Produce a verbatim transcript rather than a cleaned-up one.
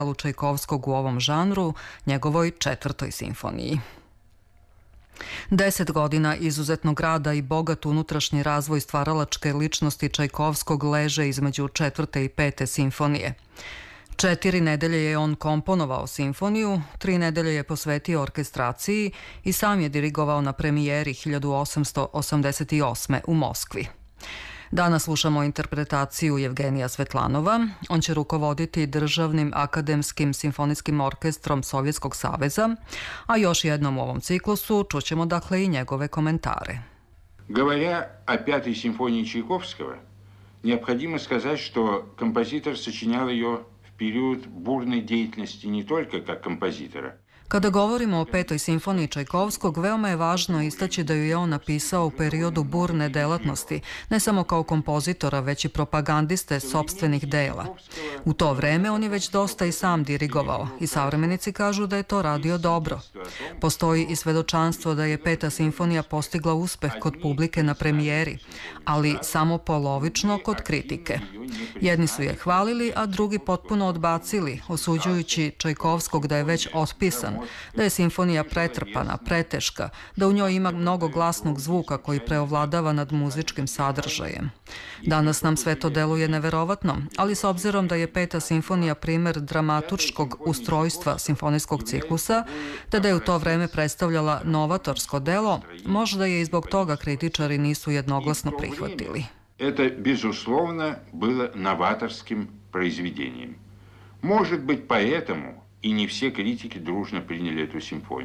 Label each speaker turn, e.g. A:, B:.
A: Čajkovskog u ovom žanru, njegovoj četvrtoj simfoniji. Deset godina izuzetnog rada i bogat unutrašnji razvoj stvaralačke ličnosti Čajkovskog leže između četvrte i pete simfonije. Četiri nedelje je on komponovao simfoniju, tri nedelje je posvetio orkestraciji i sam je dirigovao na premijeri hiljadu osamsto osamdeset osme u Moskvi. Danas slušamo interpretaciju Jevgenija Svetlanova. On će rukovoditi Državnim akademskim simfonijskim orkestrom Sovjetskog saveza, a još jednom u ovom ciklusu čućemo dakle i njegove komentare.
B: Говоря о пятой симфонии Чайковского, необходимо сказать, что композитор сочинял ее в период бурной деятельности не только как композитора.
A: Kada govorimo o petoj simfoniji Čajkovskog, veoma je važno istaći da ju je on napisao u periodu burne delatnosti, ne samo kao kompozitora, već i propagandiste sopstvenih dela. U to vreme on je već dosta i sam dirigovao i savremenici kažu da je to radio dobro. Postoji i svedočanstvo da je peta simfonija postigla uspeh kod publike na premijeri, ali samo polovično kod kritike. Jedni su je hvalili, a drugi potpuno odbacili, osuđujući Čajkovskog da je već otpisan, da je simfonija pretrpana, preteška, da u njoj ima mnogo glasnog zvuka koji preovladava nad muzičkim sadržajem. Danas nam sve to deluje neverovatno, ali s obzirom da je peta simfonija primer dramaturškog ustrojstva simfonijskog ciklusa, te da je u to vreme predstavljala novatorsko delo, možda je i zbog toga kritičari nisu jednoglasno prihvatili.
B: Это, безусловно, было новаторским произведением. Может быть, поэтому и не все критики дружно приняли эту симфонию.